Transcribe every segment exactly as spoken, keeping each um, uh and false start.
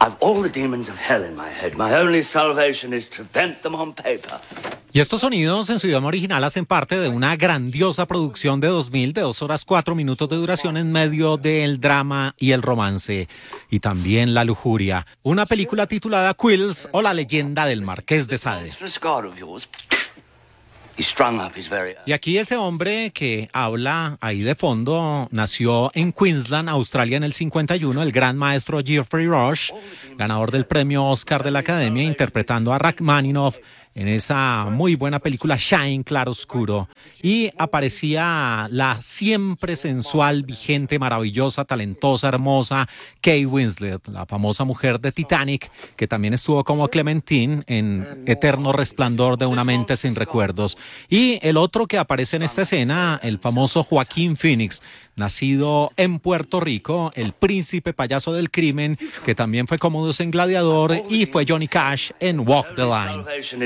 I've all the demons of hell in my head. My only salvation is to vent them on paper. Y estos sonidos en su idioma original hacen parte de una grandiosa producción de dos mil de dos horas cuatro minutos de duración en medio del drama y el romance y también la lujuria. Una película titulada Quills o la leyenda del Marqués de Sade. Y aquí ese hombre que habla ahí de fondo nació en Queensland, Australia, en el cincuenta y uno, el gran maestro Geoffrey Rush, ganador del premio Oscar de la Academia, interpretando a Rachmaninoff en esa muy buena película Shine, Claroscuro. Y aparecía la siempre sensual, vigente, maravillosa, talentosa, hermosa Kate Winslet, la famosa mujer de Titanic, que también estuvo como Clementine en Eterno Resplandor de una mente sin recuerdos. Y el otro que aparece en esta escena, el famoso Joaquín Phoenix, nacido en Puerto Rico, el príncipe payaso del crimen, que también fue Commodus en Gladiador y fue Johnny Cash en Walk the Line.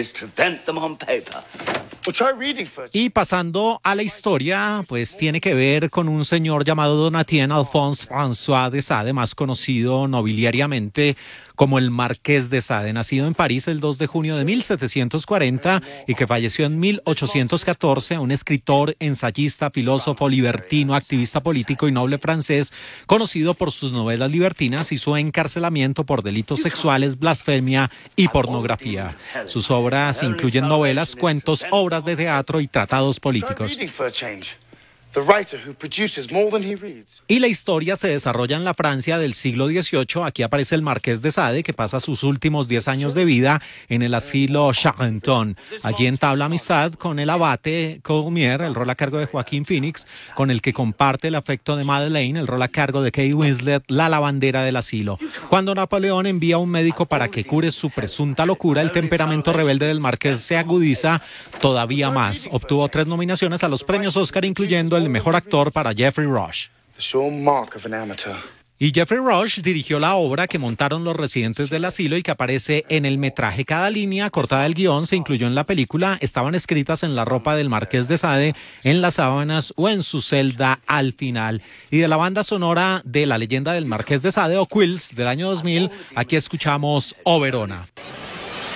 Y pasando a la historia, pues tiene que ver con un señor llamado Donatien Alphonse François de Sade, más conocido nobiliariamente como el Marqués de Sade, nacido en París el dos de junio de mil setecientos cuarenta y que falleció en mil ochocientos catorce, un escritor, ensayista, filósofo, libertino, activista político y noble francés, conocido por sus novelas libertinas y su encarcelamiento por delitos sexuales, blasfemia y pornografía. Sus obras incluyen novelas, cuentos, obras de teatro y tratados políticos. Y la historia se desarrolla en la Francia del siglo dieciocho. Aquí aparece el Marqués de Sade, que pasa sus últimos diez años de vida en el asilo Charenton. Allí entabla amistad con el abate Coulmier, el rol a cargo de Joaquín Phoenix, con el que comparte el afecto de Madeleine, el rol a cargo de Kate Winslet, la lavandera del asilo. Cuando Napoleón envía a un médico para que cure su presunta locura, el temperamento rebelde del Marqués se agudiza todavía más. Obtuvo tres nominaciones a los premios Oscar, incluyendo el mejor actor para Geoffrey Rush. Y Geoffrey Rush dirigió la obra que montaron los residentes del asilo y que aparece en el metraje. Cada línea cortada del guión se incluyó en la película. Estaban escritas en la ropa del Marqués de Sade, en las sábanas o en su celda al final. Y de la banda sonora de La leyenda del Marqués de Sade o Quills del año dos mil, aquí escuchamos O Verona.